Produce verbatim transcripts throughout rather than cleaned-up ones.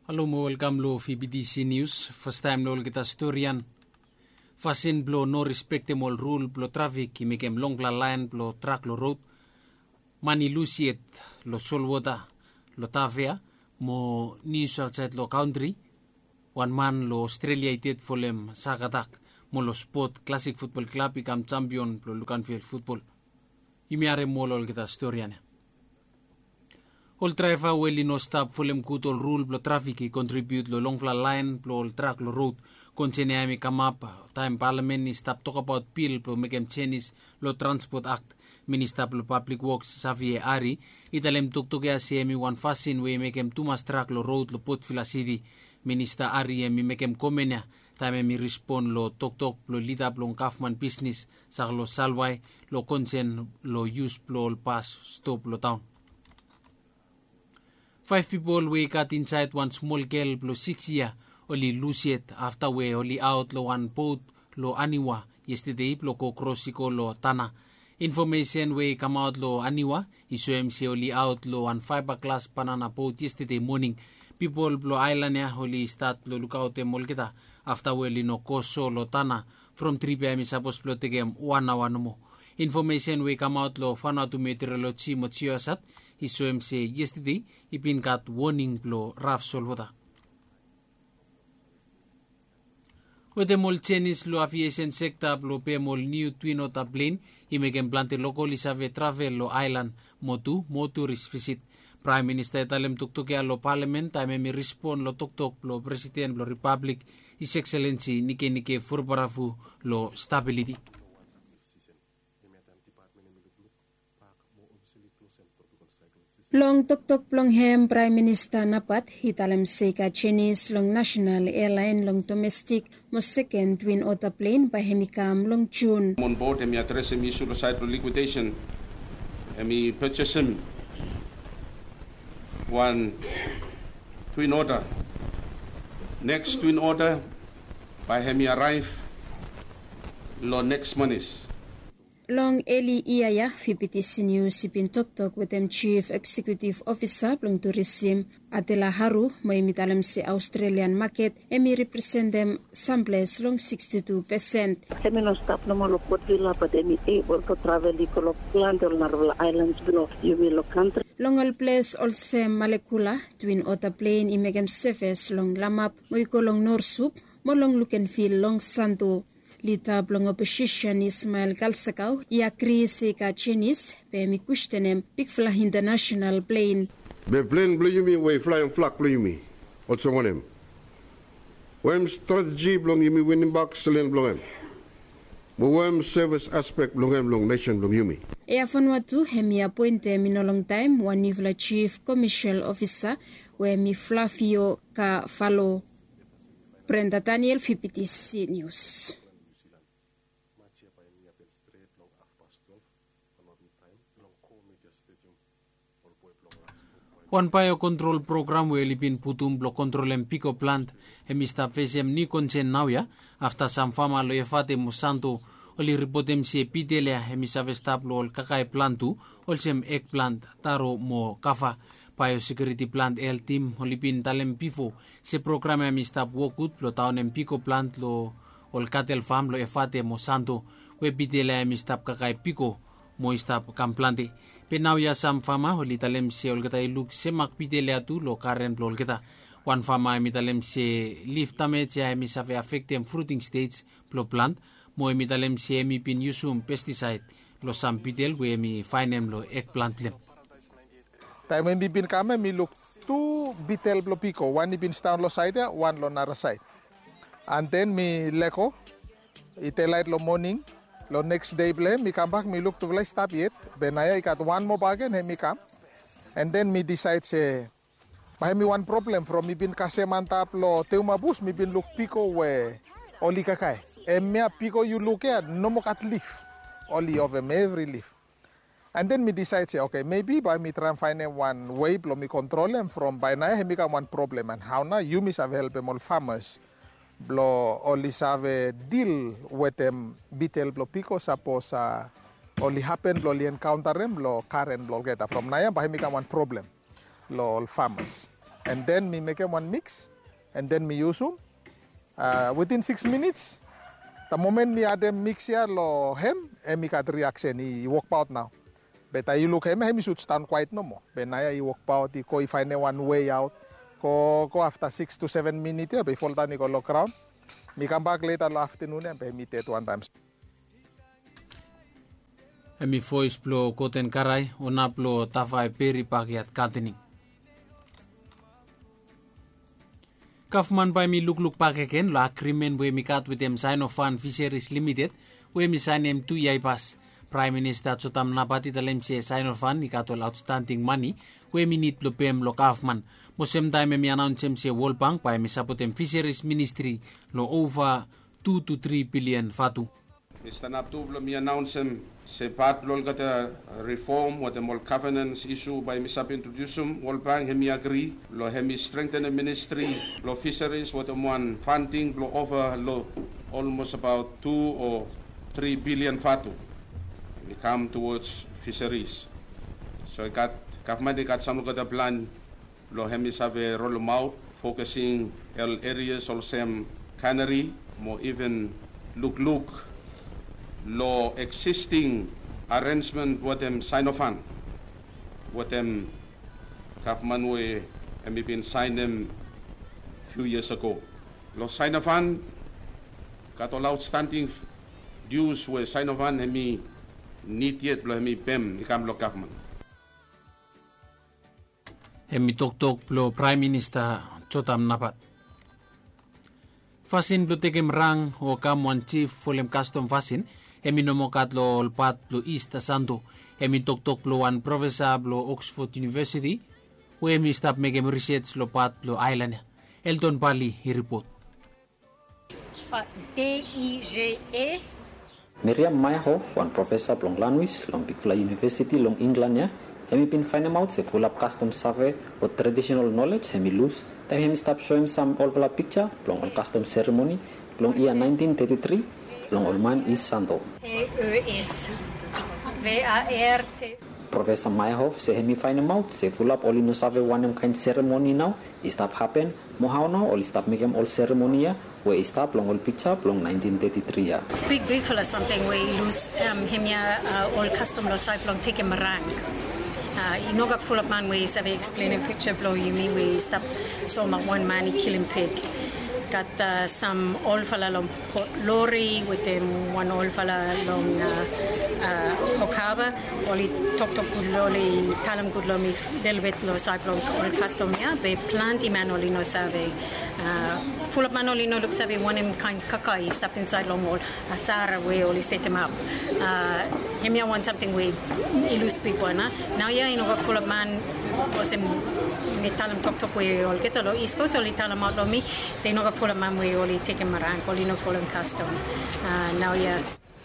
Hallo mo, welcome lo V B D C News. First time lo kita storian. Fasin blo no respecte mol rule blo traffic imikem long la line blo track lo road. Mani lusiet lo solwota lo tavea mo New South Wales lo country. One man lo Australia itet folem sakatak mo lo sport classic football club ikam champion blo Lucanfield football. Imiare mo lo kita storian. All driver weli no stop folem kutol rule blo traffic contribute lo long la line blo track lo road. Konsene ami kamapa time parliament ni stop talk about bill blo mekem chenis lo transport act minister blo public works Xavier Ari italem tuktuk ya si emi one fasin we mekem tumas track lo road lo Port Vila City minister Ari emi mekem komenya time emi respond lo tok tok lo lida blo Kaufman business sa lo salwai lo konsen lo use blo pass stop lo town. Five people we got inside one small girl blo six year oli lusiet after we oli out lo one boat lo Aniwa yesterday lo ko crossiko lo Tana. Information we come out lo Aniwa iso M C oli out lo one fiber class banana boat yesterday morning. People blo island ya oli start lo lookout e molkita after we li no koso lo Tana from three p m is supposed blo tegem one hour no mo. Information we come out lo Vanuatu meteorology mo chiosat iso M C yesterday ipin kat warning blo rough solvota. Wede mol chenis lo aviation sector blo pe mol new twin otter plane imegen plante local isave travel lo island motu motorist visit. Prime Minister talem tuktuk ya lo parliament time mi respond lo tuktuk lo president lo republic His Excellency nike nike furbarafu lo stability. Long tok tok plong hem Prime Minister napat hitalem seka Chinese long national airline long domestic mo second twin otter plane by hemikam long June. On board hemi address hemi suicide liquidation hemi purchase him one twin otter. Next twin otter by hemi arrive lo next month. Long Eli Iaya V B T C News sipin tok tok with them Chief Executive Officer long tourism Adela Haru mo imitalem si Australian market emi represent them samples long sixty-two percent. Kami no stop na mo Port Vila but emi able to travel ikolo land or Narwala Islands below you will country. Long all place also Malekula twin otter plane imegem service long Lamap mo ikolong Norsup mo long Lucanfield long Santo. Lita blong opposition Ismail Kalsakau ia krisi ka Chinese pe mi kustenem big fly international plane. The plane blue yumi way flying flag blue yumi. What's on him? When strategy blong yumi winning back selen blong him. When service aspect blong him blong nation blong yumi. Ea Vanuatu hemi appointe mi no long time one nivla chief commercial officer we mi Flavio ka follow. Brenda Daniel V B T C News. One payo control program we lipin putum blo control em pico plant hemista fesem ni konsen nauya after some fama lo efate musanto oli ripotem si pitelea hemisa vestablo ol kakai plantu olsem eggplant taro mo kafa payo security plant el team olipin talem pifo se programa hemista wokut lo taon em pico plant lo ol cattle farm lo efate musanto we pitelea hemista kakai pico mo istap kamplante. Penau ya sam fama holi talem se olgeta iluk semak pitele atu lo karen blo olgeta one fama emi talem se leaf damage ya emi save affect em fruiting stage blo plant mo emi talem se emi pin usum pesticide lo sam pitel we emi finem lo eggplant lem. Time emi pin kame mi look two bitel blo pico one pin down lo side ya one lo nara side and then mi leko itelite lo morning. Lo next day ble mi come back mi look to vlay stop yet benaya I got one more bargain he mi come and then mi decide say bahe mi one problem from mi bin kase mantap lo teuma bus mi bin look pico we oli kakai emia pico you look at no mo kat leaf oli of em every leaf and then mi decide say okay maybe by mi try and find one way lo mi control them from by na he mi come one problem and how na you mis have help em all farmers blo oli save deal with them bitel blo pico suppose uh, only happen blo li encounter them blo karen blo geta from naya bahimi kan one problem lo all farmers and then me make them one mix, and then me use them. Uh, within six minutes, the moment me add them mix here lo hem, and me got reaction, he walk out now. But I look him, he should stand quiet no more. But now he walk out, he go find one way out. Go go after six to seven minutes, yeah, before that he go look around. Me come back later in the afternoon and me take one time. Emi voice plo koten karai, ona plo tafai peri pagiat katening. Kafman by mi look look pakeken lo agreement we mi kat with them Sinofan Fisheries Limited, we mi sign em two yai pas. Prime Minister Chotam Napati talem se Sinofan ni katol outstanding money, we mi need plo pem lo Kafman. Mosem time mi announce em se World Bank by mi sapotem Fisheries Ministry lo over two to three billion fatu. Mister Naptublo mi announce em se part lol gata reform what the mol covenants issue by misap introducem World Bank hemi agree lo hemi strengthen the ministry lo fisheries what the one funding lo over lo almost about two or three billion fatu. We come towards fisheries. So I got government got some got a plan lo hemi save roll them out focusing el areas also cannery more even look look lo existing arrangement with them Sinofan, with them government we and we been signed them few years ago. Lo Sinofan got all outstanding dues with Sinofan and me need yet lo me pem ikam lo government. Hemi tok tok plo Prime Minister Chotam Napat. Fasin plo tekem rang o kam one chief folem custom fasin. Hemi nomokat lo olpat lo East Santo. Hemi tok tok lo one professor lo Oxford University. O hemi stop megem research lo pat lo island. Elton Bali hi report. D I G E Miriam Meyerhoff, one professor long language long Big Fly University long England ya. Hemi pin find him out se full up custom survey or traditional knowledge hemi lose. Time hemi stop show him some all picture long custom ceremony long year nineteen thirty-three. Long Olman is Santo. E Ö S V A R T Professor Meyerhoff say hemi find him out say full up all in save one kind ceremony now is stop happen mo how now all stop make him all ceremony ya where stop long all picture long nineteen thirty-three ya. Big big for something we lose um him ya uh, all custom lo side long take him rank. Uh, you know got full up man we save explaining picture blow you mean we stop so my one man killing pig. Got uh, some old fella long lorry with them one old fella long uh, uh, Hokaba. Oli talk talk good lorry, talam good lorry, little bit lo side long old custom ya. Be plant imanoli no save. Full of manoli no look save one him kind kakai step inside long wall. Asara we only set him up. Uh, him ya want something we ilus big one. Now ya you know got full of man was him. Ni talam talk talk we all get lo East Coast oli talam out lo me. Say no got full of man we only take him around. Oli no full of custom. Uh, now yeah.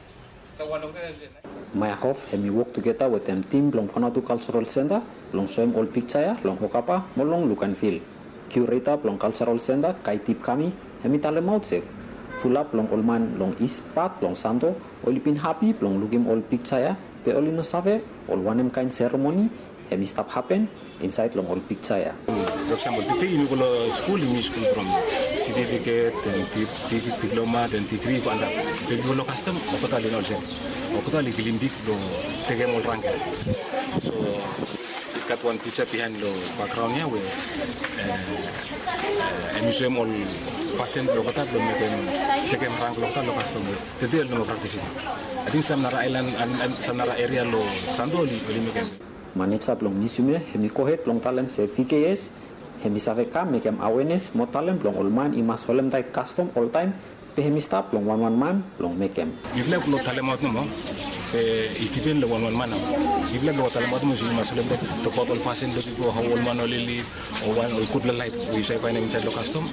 Meyerhoff hemi work together with them team long Fonatu Cultural Center long show him all picture ya long Hokapa mo long look and feel. Curator long Cultural Center kai tip kami hemi talam out safe. Full up long Olman long East Part long Santo oli pin happy long look him all picture ya. Pe oli no save all one him kind ceremony hemi stop happen inside long all picture ya. For example, the in the school in school from certificate and diploma and degree and the people custom or totally not same. Or totally glimbik do take them all rank. So got one picture behind the background here where a museum all fasten lo kata do make them take them rank lo kata lo custom. The deal no practicing. I think some nara island and some nara area lo Santo li make them. Manager long museum hemi kohet long talem se V K S hemi save kam make him awareness mo talem long olman imas holem tai custom all time pe hemi stop long one one man long make him if le lo talem out no se itipen lo one one man if le lo talem out mo si imas holem to pot all fasten do go how all man only or one or could light we say find inside lo custom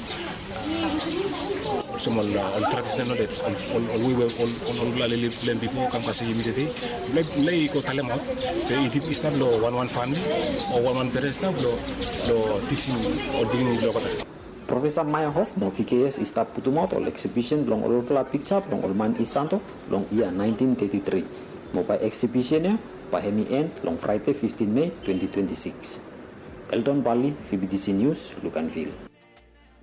some all all traditional knowledge all all we were all all all live learn before come kasi immediately like like ko talem out so it is not lo one one family or one one parents now lo lo teaching or doing lo kata. Professor Meyerhoff no V K S is start putumot all exhibition long all fla picture long all man is Santo long year nineteen thirty-three mo by exhibition ya pa hemi end long Friday fifteenth May twenty twenty-six. Eldon Bali, V B D C News, Lucanville.